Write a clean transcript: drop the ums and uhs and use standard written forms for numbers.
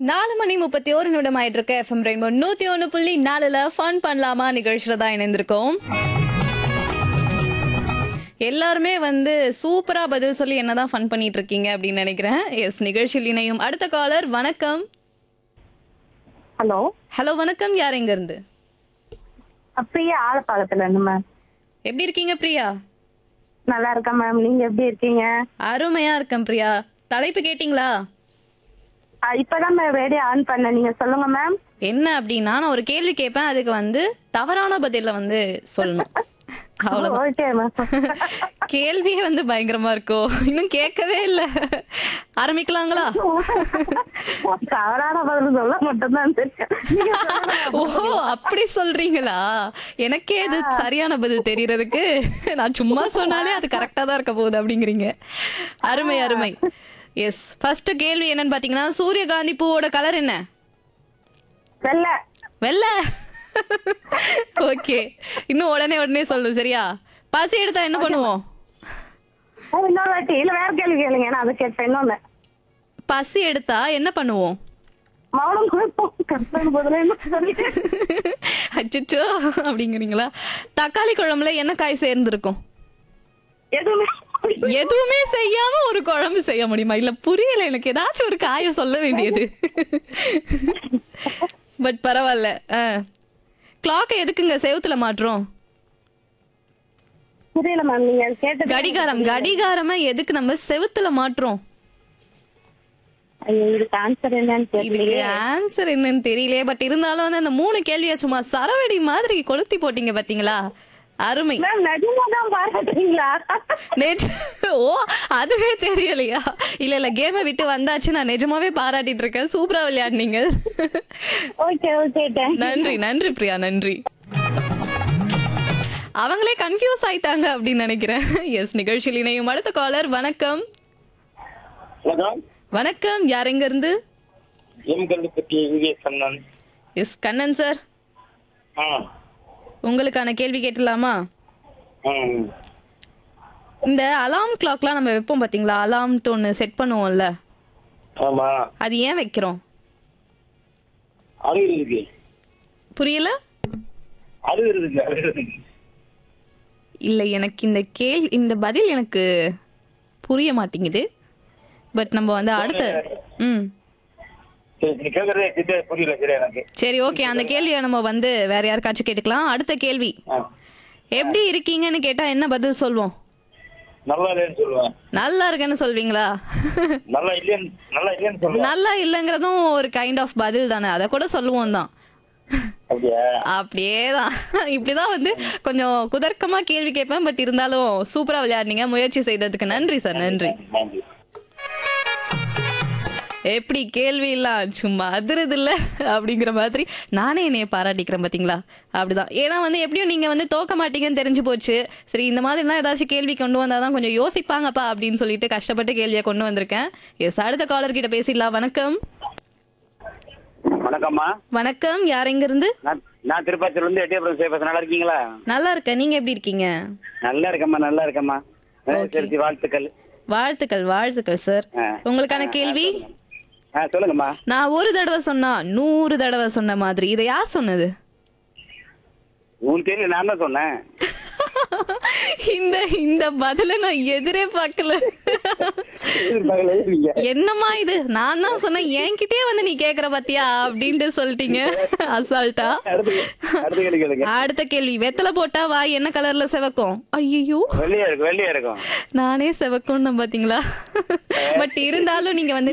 4:31 ஆயிட்டு இருக்க FM rainbow 101.4ல fun பண்ணலாமா நிகழ்ச்சியில தான் இணைந்திருக்கோம். எல்லாருமே சூப்பரா பதில் சொல்லி என்னதான் ஃபன் பண்ணிட்டு இருக்கீங்க அப்படின்னு நினைக்கிறேன். எஸ், நிகழ்ச்சியில் இணையும் அடுத்த காலர். வணக்கம். ஹலோ ஹலோ, வணக்கம். யார் எங்க இருந்து? பிரியா ஆலப்பாக்கத்துல இருந்து மேம். எப்படி இருக்கீங்க பிரியா? நல்லா இருக்கேன் மேம். நீங்க எப்படி இருக்கீங்க? அருமையா இருக்கேன் பிரியா. தலைப்பு கேட்டீங்களா? இப்பதான் மேம் ரேடியோ ஆன் பண்ணேன். நீங்க சொல்லுங்க மேம். என்ன அப்படின்னா, நான் ஒரு கேள்வி கேட்பேன், அதுக்கு தவறான பதில சொல்லணும். அவ்வளவுதான். Okay ma'am. கேள்வியே பயங்கரமா இருக்கும். இன்னும் கேட்கவே இல்ல. ஆரம்பிக்கலாங்களா? தவறான பதில் சொல்ல மட்டும்தான் தெரியும். நீங்க சொல்லுங்க. ஓ, அப்படி சொல்றீங்களா? எனக்கே இது சரியான பதில் தெரியறதுக்கு நான் சும்மா சொன்னாலே அது கரெக்டா தான் இருக்க போகுது அப்படிங்கிறீங்க. அருமை அருமை. எஸ், ஃபர்ஸ்ட் கேள்வி என்னன்னு பாத்தீங்கன்னா, சூரியகாந்தி பூவோட கலர் என்ன? வெள்ளை. வெள்ளை. ஓகே, இன்னும் உடனே சொல்லணும். சரியா? பசி எடுத்தா என்ன பண்ணுவோம்? இன்னொரு வாட்டி இல்ல வேற கேள்வி கேளுங்க. நான் அதை கேட்டேன். இன்னொன்னு பசி எடுத்தா என்ன பண்ணுவோம்? மௌனம் குழப்பம் கற்பனை பதில என்ன சொல்லிட்டு அச்சோ அப்படிங்கிறீங்களா? தக்காளி குழம்புல என்ன காய் சேர்ந்துருக்கும்? எதுவுமே எதுவுமே செய்யாம ஒரு குழம்பு செய்ய முடியுமா? இல்ல புரியல எனக்கு. ஏதாச்சும் ஒரு காய சொல்ல வேண்டியது. பட் பரவாயில்ல. கிளாக் எதுக்குங்க செவுத்துல மாற்றோம்? புரியல மேம். நீங்க கேட்டது கடிகாரமா எதுக்கு நம்ம செவுத்துல மாற்றோம்? ஐயோ, இதுக்கு ஆன்சர் என்னன்னு இதுக்கு தெரியல. ஆன்சர் என்னன்னு தெரியலையே. பட் இருந்தாலும் அந்த 3 கேள்வியா சும்மா சரவெடி மாதிரி கொளுத்தி போட்டீங்க பாத்தீங்களா? அருமை. மேம் நிஜமா தான் பாராட்டுறீங்களா? ஓ, அதுவே தெரியலையா? இல்ல கேமை விட்டு வந்தாச்சு. நான் நிஜமாவே பாராட்டிட்டு இருக்கேன். சூப்பரா விளையாடுனீங்க. Okay okay. நன்றி நன்றி பிரியா, நன்றி. அவங்களே கன்ஃபியூஸ் ஆயிட்டாங்க அப்படின்னு நினைக்கிறேன். எஸ், நிகழ்ச்சியில் இணையும் அடுத்த காலர். வணக்கம். வணக்கம். யார் எங்க இருந்து? S, Kannan sir. உங்களுக்கான கேள்வி கேட்டலாமா? இந்த அலாம் கிளாக்லாம் நம்ம வைப்போம் பாத்தீங்களா? அலாம்ட்டு ஒன்று செட் பண்ணுவோம்ல, ஆமா, அது ஏன் வைக்கிறோம்? அழுகுறதுக்கு. புரியல? அழுகுறதுக்கு. இல்ல, எனக்கு இந்த பதில் எனக்கு புரிய மாட்டேங்குது. பட் நம்ம அடுத்த சரி, நீ கேக்குறதே புரியல. சரியா எனக்கு. சரி, ஓகே. அந்த கேள்வியை நம்ம வேற யாருக்காச்சும் கேட்டுக்கலாம். அடுத்த கேள்வி, எப்படி இருக்கீங்கன்னு கேட்டா என்ன பதில் சொல்வோம்? நல்லா இல்லைன்னு சொல்லுவேன். நல்லா இருக்கேன்னு சொல்வீங்களா? நல்லா இல்லைன்னு சொல்லுவேன். நல்லா இல்லைங்கிறதும் ஒரு கைண்ட் ஆஃப் பதில் தானே, அதை கூட சொல்லுவோம் தான். அப்படியா? அப்படியேதான். இப்படிதான் கொஞ்சம் குதர்க்கமா கேள்வி கேட்பேன். பட் இருந்தாலும் சூப்பரா விளையாடுனீங்க. முயற்சி செய்ததுக்கு நன்றி சார். நன்றி. நன்றி. எப்படி கேள்வி எல்லாம் சும்மா அதிரது இல்ல அப்படிங்கிற மாதிரி நானே என்னைய பாராட்டிக்கிறேன் பாத்தீங்களா? அப்படிதான். ஏன்னா எப்படியும் நீங்க தோக்க மாட்டீங்கன்னு தெரிஞ்சு போச்சு. சரி, இந்த மாதிரிலாம் ஏதாச்சும் கேள்வி கொண்டு வந்தாதான் கொஞ்சம் யோசிப்பாங்கப்பா அப்படின்னு சொல்லிட்டு கஷ்டப்பட்டு கேள்வியை கொண்டு வந்திருக்கேன். எஸ், அடுத்த காலர் கிட்ட பேசிடலாம். வணக்கம். வணக்கம்மா. வணக்கம். யார் எங்க இருந்து? நான் திருப்பத்தூர்ல இருந்து எட்டியபுரம் சேபஸ். நல்லா இருக்கீங்களா? நல்லா இருக்கேன். நீங்க எப்படி இருக்கீங்க? நல்லா இருக்கம்மா. சரி, வாழ்த்துக்கள். வாழ்த்துக்கள் வாழ்த்துக்கள் சார். உங்களுக்கான கேள்வி சொல்லுங்கம்மா. நான் ஒரு தடவை சொன்னா 100 தடவை சொன்ன மாதிரி, இதை யார் சொன்னது? உங்களுக்கு தெரியல, நான் தான் சொன்னேன். இந்த பதில நான் எதிரே பார்க்கல. என்னம்மா இது? நான் தான் சொன்னேன், என்கிட்டே நீ கேக்குற பாத்தியா அப்படின்ட்டு சொல்லிட்டீங்க அசால்ட்டா. அடுத்த கேள்வி, வெத்தலை போட்டா வாய் என்ன கலர்ல செவக்கும்? ஐயோ, வெள்ளையா இருக்கும். நானே செவக்கும் பாத்தீங்களா? பட் இருந்தாலும் நீங்க